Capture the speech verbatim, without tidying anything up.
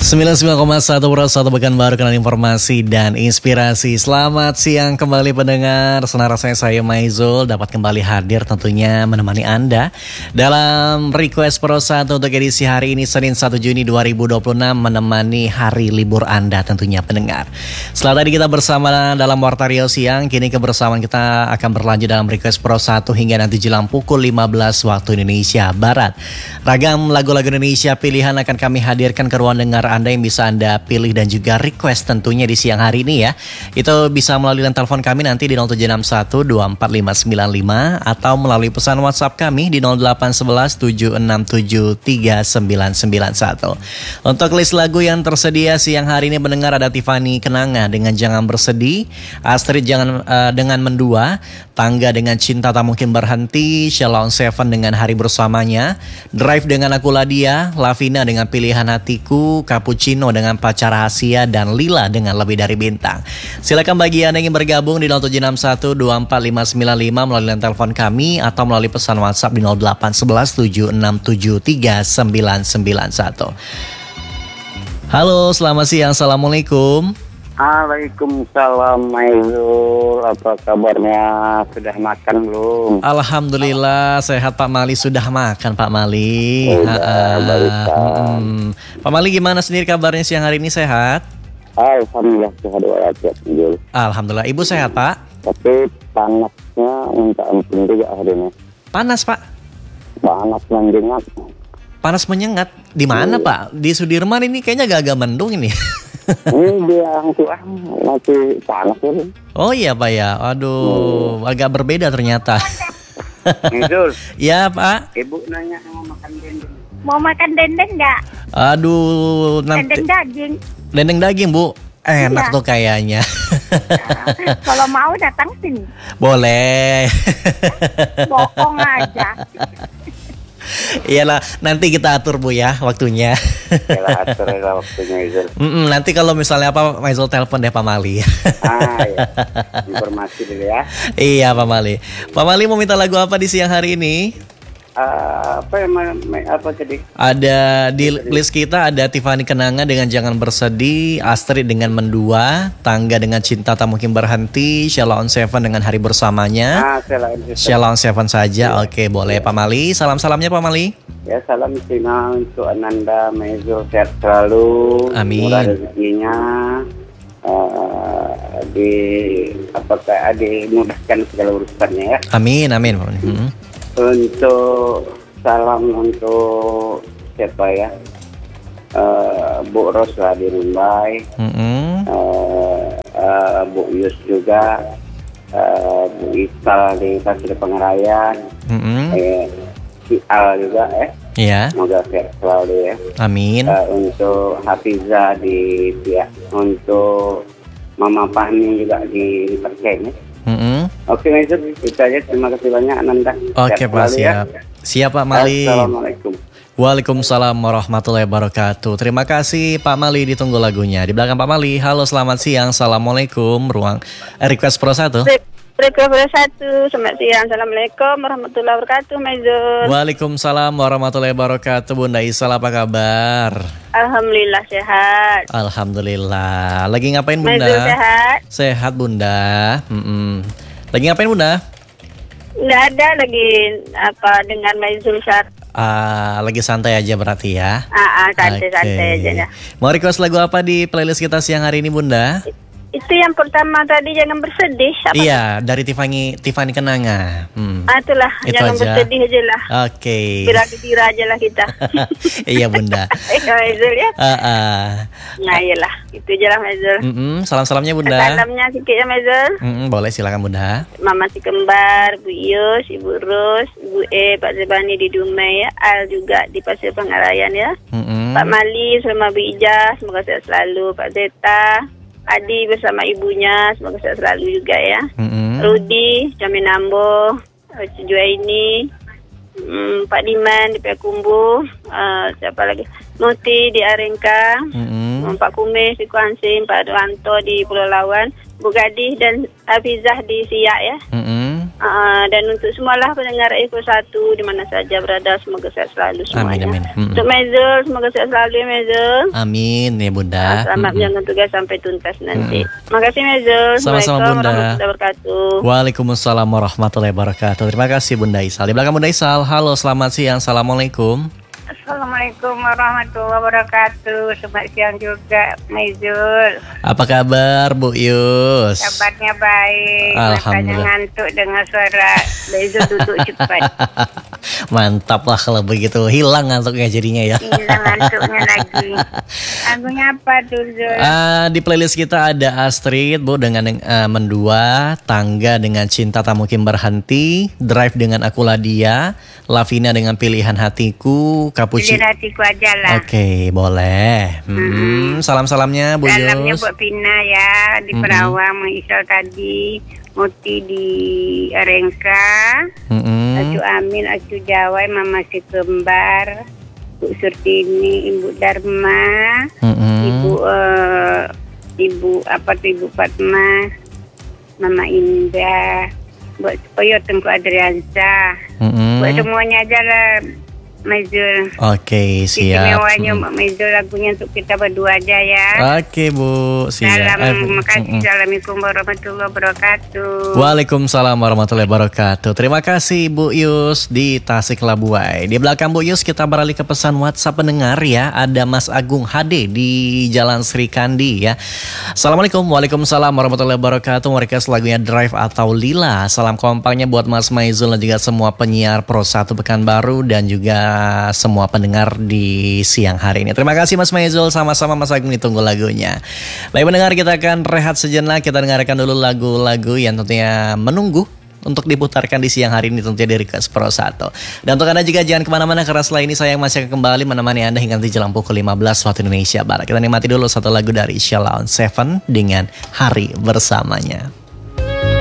sembilan puluh sembilan koma satu Satu Pekanbaru, kenal informasi dan inspirasi. Selamat siang kembali pendengar. Senang rasanya saya Maizul dapat kembali hadir tentunya menemani Anda dalam Request Pro satu untuk edisi hari ini Senin satu Juni dua ribu dua puluh enam, menemani hari libur Anda tentunya pendengar. Setelah tadi kita bersama dalam Warta Riau Siang, kini kebersamaan kita akan berlanjut dalam Request Pro satu hingga nanti jelang pukul lima belas waktu Indonesia Barat. Ragam lagu-lagu Indonesia pilihan akan kami hadirkan ke ruang dengar Anda yang bisa Anda pilih dan juga request tentunya di siang hari ini ya. Itu bisa melalui telepon kami nanti di nol tujuh enam satu dua empat lima sembilan lima atau melalui pesan WhatsApp kami di nol delapan satu satu tujuh enam tujuh tiga sembilan sembilan satu. Untuk list lagu yang tersedia siang hari ini mendengar ada Tiffany Kenanga dengan Jangan Bersedih, Astrid jangan uh, dengan Mendua, Tangga dengan Cinta Tak Mungkin Berhenti, Sheila on Seven dengan Hari Bersamanya, Drive dengan Akulah Dia, Lavina dengan Pilihan Hatiku, Cappuccino dengan Pacar Rahasia, dan Lila dengan Lebih Dari Bintang. Silakan bagi Anda yang ingin bergabung di nol tujuh enam satu dua empat lima sembilan lima melalui telepon kami atau melalui pesan WhatsApp di nol delapan satu satu tujuh enam tujuh tiga sembilan sembilan satu. Halo, selamat siang. Assalamualaikum. Waalaikumsalam Maizul, apa kabarnya? Sudah makan belum? Alhamdulillah sehat Pak Mali, sudah makan Pak Mali. Sudah, barisan. hmm. Pak Mali gimana sendiri kabarnya siang hari ini, sehat? Alhamdulillah sehat walafiat. Alhamdulillah, Ibu sehat Pak? Tapi panasnya minta ampun juga hari ini. Panas Pak? Panas menyengat. Panas menyengat? Di mana Iya. Pak? Di Sudirman ini kayaknya agak-agak mendung ini. Ini dia yang tua masih panas ini. Oh iya Pak ya, aduh hmm. agak berbeda ternyata. Maizul. Ya Pak. Ibu nanya mau makan dendeng. Mau makan dendeng nggak? Aduh, nanti. Dendeng daging. Dendeng daging Bu, enak Iya. tuh kayaknya. Kalau mau datang sini. Boleh. Bohong aja. Iyalah, nanti kita atur Bu ya waktunya. Yalah, atur lah waktunya Maizul. Mm-mm, nanti kalau misalnya apa, Maizul telepon deh Pak Mali. Ah ya, informasi dulu ya. Iya Pak Mali. Pak Mali mau minta lagu apa di siang hari ini? Uh, apa yang ma- ma- apa tadi? Ada di list kita ada Tiffany Kenanga dengan Jangan Bersedih, Astrid dengan Mendua, Tangga dengan Cinta Tak Mungkin Berhenti, Sheila on Seven dengan Hari Bersamanya. Ah, salam. Sheila on Seven saja. Oke, boleh Pak Mali. Salam-salamnya Pak Mali. Ya, salam final untuk Ananda Maizul, sehat selalu. Amin. Murah rezekinya. Uh, di apakah dimudahkan segala urusannya ya. Amin, amin Pak Mali. Hmm. Untuk salam untuk siapa ya? Uh, Bu Ros lah di Mumbai. Mm-hmm. Uh, uh, Bu Yus juga. Uh, Bu Isal di Pasir Pengarayan. Mm-hmm. Eh, si Al juga eh. Iya. Semoga sehat selalu ya. Amin. Uh, untuk Hafiza di pihak, untuk Mama Fahmi juga di Perkeng. Mm-hmm. Oke Maizul, itu aja. Terima kasih banyak Ananda. Oke Sehat Pak, selalu, siap. Ya. Siap Pak Mali. Assalamualaikum. Waalaikumsalam warahmatullahi wabarakatuh. Terima kasih Pak Mali, ditunggu lagunya. Di belakang Pak Mali, halo selamat siang, assalamualaikum. Ruang eh, Request Pro satu. Request Pro satu, selamat siang. Assalamualaikum warahmatullahi wabarakatuh, Maizul. Waalaikumsalam warahmatullahi wabarakatuh. Bunda Isal, apa kabar? Alhamdulillah sehat. Alhamdulillah. Lagi ngapain Bunda? Maizul sehat? Sehat Bunda. Mm-mm. Lagi ngapain Bunda? Nggak ada lagi apa dengan Maizul saat. Ah, lagi santai aja berarti ya. Ah, ah santai-santai Oke. aja ya. Mau request lagu apa di playlist kita siang hari ini Bunda? Itu yang pertama tadi, Jangan Bersedih. Apa? Iya, dari Tiffany Tiffany Kenanga. Hmm. Ah, itulah, Itu Jangan aja. Bersedih aja lah. Oke. Bira-bira aja lah kita. Iya Bunda. Iya Maizul ya. Ah, ah. Nah iyalah, itu aja lah Maizul. Mm-mm, salam-salamnya Bunda. Salamnya sedikit ya Maizul. Mm-mm, boleh silakan Bunda. Mama si kembar, Bu Yus, Ibu Ros, Ibu E, Pak Zebani di Dumai ya. Al juga di Pasir Pengarayan ya. Mm-mm. Pak Mali sama Bu Ijah, semoga sehat selalu. Pak Zeta, Adi bersama ibunya, semoga sehat selalu juga ya. Mm-mm. Rudi, Jamin Ambo, Juaini, hmm, Pak Diman di Payakumbuh, uh, siapa lagi? Muti di Arengka, Mm-mm. Pak Kumis di Kuansin, Pak Duanto di Pulau Lawan, Bu Gadih dan Hafizah di Siak ya. Mm-mm. Uh, dan untuk semualah pendengar Eko satu di mana saja berada, semoga sehat selalu semuanya. Amin, amin. Mm-mm. Untuk Maisel, semoga sehat selalu ya Maisel. Amin ya Bunda. Uh, selamat Mm-mm. menjalankan tugas sampai tuntas nanti. Mm. Terima kasih Maisel. Sama-sama, Assalamualaikum Bunda. warahmatullahi wabarakatuh. Waalaikumsalam warahmatullahi wabarakatuh. Terima kasih Bunda Isal. Di belakang Bunda Isal, halo selamat siang, assalamualaikum. Assalamualaikum warahmatullahi wabarakatuh. Selamat siang juga, Maizul. Apa kabar Bu Yus? Kabarnya baik. Alhamdulillah. Makanya ngantuk dengan suara Maizul duduk cepat. Mantap lah kalau begitu. Hilang ngantuknya jadinya ya. Hilang ngantuknya lagi. Lagunya apa tuh, Zul? Uh, di playlist kita ada Astrid Bu dengan uh, Mendua, Tangga dengan Cinta Tak Mungkin Berhenti, Drive dengan Akulah Dia, Lavina dengan Pilihan Hatiku, Kapuci. Pilihan hatiku aja lah. Oke, boleh. Hmm, Mm-hmm. Salam-salamnya Bu Salamnya Yus. buat Pina ya di Mm-mm. Perawang, Isal tadi, Muti di Arengka, Mm-mm. Acu Amin, Acu Jawai, Mama Si Kembar, Bu Surtini, Ibu Dharma, Mm-mm. Ibu eh, Ibu apa tuh Ibu Fatma, Mama Indah, buat Oyo Tengku Adriansa, Mm-mm. buat semuanya aja lah, Maizul. Oke, siap. Istimewanya Mm. Mbak Maizul lagunya untuk kita berdua aja ya. Oke Bu, siap. Salam, Eh, Bu. terima kasih. Mm-mm. Assalamualaikum warahmatullahi wabarakatuh. Waalaikumsalam warahmatullahi wabarakatuh. Terima kasih Bu Yus di Tasik Labuai. Di belakang Bu Yus kita beralih ke pesan WhatsApp pendengar ya. Ada Mas Agung H D di Jalan Sri Kandi ya. Assalamualaikum, waalaikumsalam warahmatullahi wabarakatuh. Mereka lagunya Drive atau Lila. Salam kompaknya buat Mas Maizul dan juga semua penyiar Pro satu Pekanbaru dan juga semua pendengar di siang hari ini. Terima kasih Mas Maizul, sama-sama Mas Agung, ditunggu lagunya. Baik pendengar, kita akan rehat sejenak. Kita dengarkan dulu lagu-lagu yang tentunya menunggu untuk diputarkan di siang hari ini, tentunya dari Request Pro satu. Dan untuk Anda juga jangan kemana-mana, karena setelah ini saya masih akan kembali menemani Anda hingga nanti jelang pukul lima belas waktu Indonesia Barat. Kita nikmati dulu satu lagu dari Sheila on Seven dengan Hari Bersamanya.